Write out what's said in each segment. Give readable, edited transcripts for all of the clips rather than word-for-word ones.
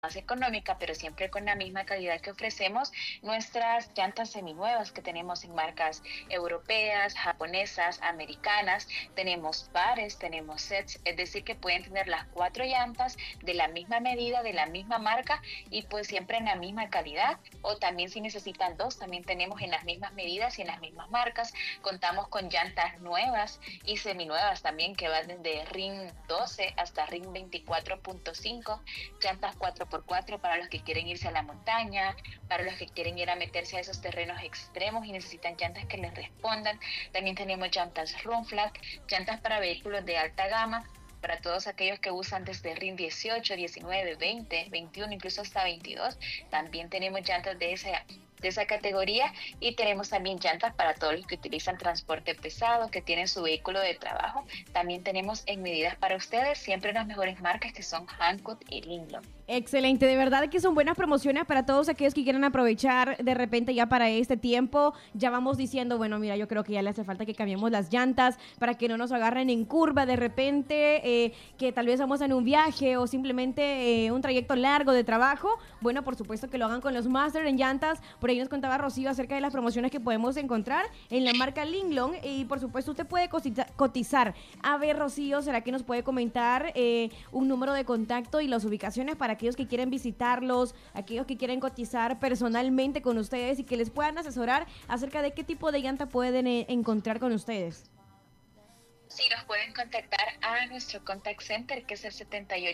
más económica, pero siempre con la misma calidad que ofrecemos, nuestras llantas seminuevas que tenemos en marcas europeas, japonesas, americanas. Tenemos pares, tenemos sets, es decir, que pueden tener las 4 llantas de la misma medida, de la misma marca y pues siempre en la misma calidad. O también si necesitan dos, también tenemos en las mismas medidas y en las mismas marcas. Contamos con llantas nuevas y seminuevas también que van desde ring 12 hasta ring 24.5, llantas 4x4 para los que quieren irse a la montaña, para los que quieren ir a meterse a esos terrenos extremos y necesitan llantas que les respondan. También tenemos llantas run flat, llantas para vehículos de alta gama, para todos aquellos que usan desde RIN 18, 19, 20, 21, incluso hasta 22. También tenemos llantas de esa categoría y tenemos también llantas para todos los que utilizan transporte pesado, que tienen su vehículo de trabajo. También tenemos en medidas para ustedes, siempre las mejores marcas que son Hankook y Linglong. Excelente, de verdad que son buenas promociones para todos aquellos que quieran aprovechar de repente ya para este tiempo. Ya vamos diciendo, bueno, mira, yo creo que ya le hace falta que cambiemos las llantas para que no nos agarren en curva de repente, que tal vez vamos en un viaje o simplemente un trayecto largo de trabajo. Bueno, por supuesto que lo hagan con los Master en llantas. Por ahí nos contaba Rocío acerca de las promociones que podemos encontrar en la marca Linglong y por supuesto usted puede cotizar. A ver, Rocío, ¿será que nos puede comentar un número de contacto y las ubicaciones para aquellos que quieren visitarlos, aquellos que quieren cotizar personalmente con ustedes y que les puedan asesorar acerca de qué tipo de llanta pueden encontrar con ustedes? Sí, nos pueden contactar a nuestro contact center, que es el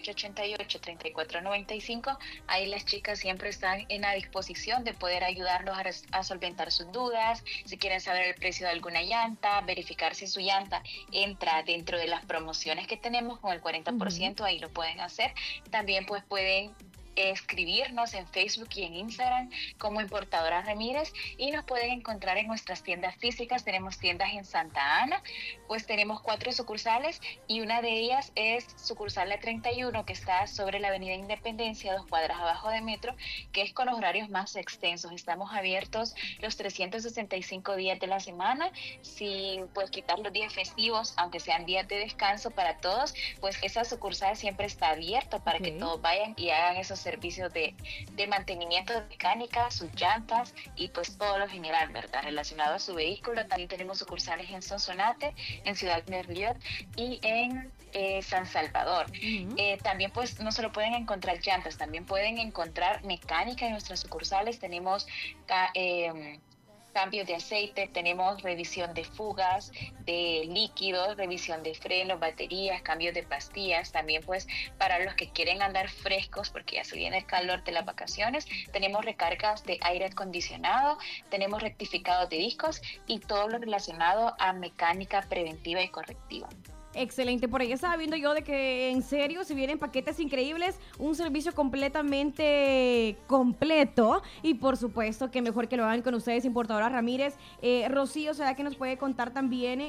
7888-3495. Ahí las chicas siempre están en la disposición de poder ayudarlos a solventar sus dudas. Si quieren saber el precio de alguna llanta, verificar si su llanta entra dentro de las promociones que tenemos con el 40%, ahí lo pueden hacer. También pues pueden escribirnos en Facebook y en Instagram como Importadora Ramírez y nos pueden encontrar en nuestras tiendas físicas. Tenemos tiendas en Santa Ana, pues tenemos 4 sucursales y una de ellas es sucursal La 31 que está sobre la Avenida Independencia, 2 cuadras abajo de Metro, que es con los horarios más extensos. Estamos abiertos los 365 días de la semana, sin pues quitar los días festivos, aunque sean días de descanso para todos, pues esa sucursal siempre está abierta para que todos vayan y hagan esos servicios de mantenimiento de mecánica, sus llantas y pues todo lo general, ¿verdad? Relacionado a su vehículo. También tenemos sucursales en Sonsonate, en Ciudad Merliot y en San Salvador. También pues no solo pueden encontrar llantas, también pueden encontrar mecánica en nuestras sucursales. Tenemos cambios de aceite, tenemos revisión de fugas, de líquidos, revisión de frenos, baterías, cambios de pastillas. También pues para los que quieren andar frescos porque ya se viene el calor de las vacaciones, tenemos recargas de aire acondicionado, tenemos rectificados de discos y todo lo relacionado a mecánica preventiva y correctiva. Excelente, por ahí estaba viendo yo de que en serio se vienen paquetes increíbles, un servicio completamente completo y por supuesto que mejor que lo hagan con ustedes, Importadora Ramírez. Rocío, ¿será que nos puede contar también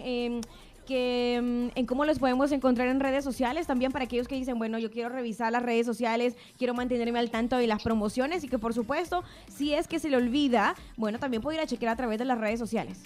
en cómo los podemos encontrar en redes sociales también para aquellos que dicen, bueno, yo quiero revisar las redes sociales, quiero mantenerme al tanto de las promociones y que por supuesto, si es que se le olvida, bueno, también puede ir a chequear a través de las redes sociales?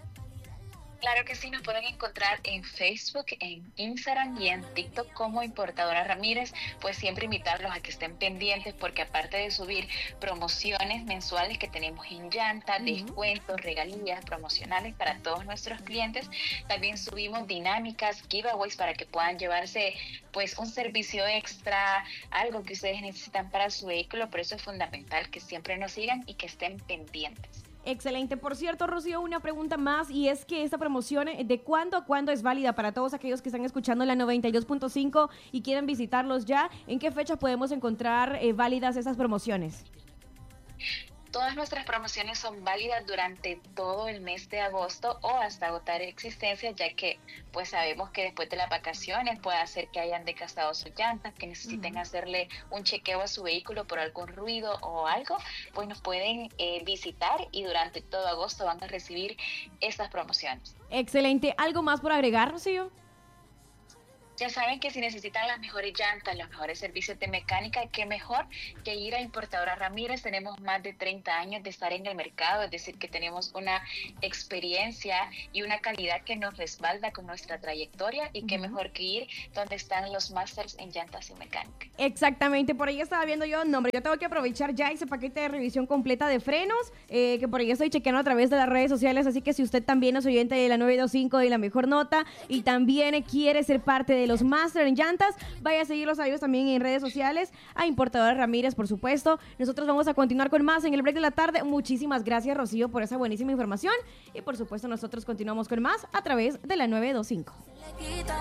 Claro que sí, nos pueden encontrar en Facebook, en Instagram y en TikTok como Importadora Ramírez. Pues siempre invitarlos a que estén pendientes porque aparte de subir promociones mensuales que tenemos en llanta, descuentos, regalías promocionales para todos nuestros clientes, también subimos dinámicas, giveaways para que puedan llevarse pues un servicio extra, algo que ustedes necesitan para su vehículo. Por eso es fundamental que siempre nos sigan y que estén pendientes. Excelente. Por cierto, Rocío, una pregunta más y es que esta promoción, ¿de cuándo a cuándo es válida para todos aquellos que están escuchando la 92.5 y quieren visitarlos ya? ¿En qué fecha podemos encontrar válidas esas promociones? Todas nuestras promociones son válidas durante todo el mes de agosto o hasta agotar existencia, ya que pues sabemos que después de las vacaciones puede hacer que hayan desgastado sus llantas, que necesiten hacerle un chequeo a su vehículo por algún ruido o algo, pues nos pueden visitar y durante todo agosto van a recibir estas promociones. Excelente. ¿Algo más por agregar, Rocío? Ya saben que si necesitan las mejores llantas, los mejores servicios de mecánica, qué mejor que ir a Importadora Ramírez. Tenemos más de 30 años de estar en el mercado, es decir, que tenemos una experiencia y una calidad que nos respalda con nuestra trayectoria, y qué mejor que ir donde están los másters en llantas y mecánica. Exactamente, por ahí estaba viendo yo, no, hombre, yo tengo que aprovechar ya ese paquete de revisión completa de frenos, que por ahí estoy chequeando a través de las redes sociales, así que si usted también es oyente de la 925 de La Mejor Nota y también quiere ser parte de los Master en Llantas, vaya a seguirlos a ellos también en redes sociales, a Importadora Ramírez, por supuesto. Nosotros vamos a continuar con más en el break de la tarde. Muchísimas gracias, Rocío, por esa buenísima información, y por supuesto nosotros continuamos con más a través de la 925.